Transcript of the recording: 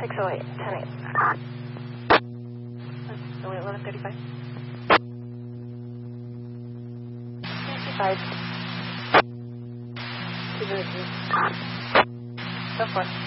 608, 10-8. That's only 11:35. 55. 2 minutes. So far.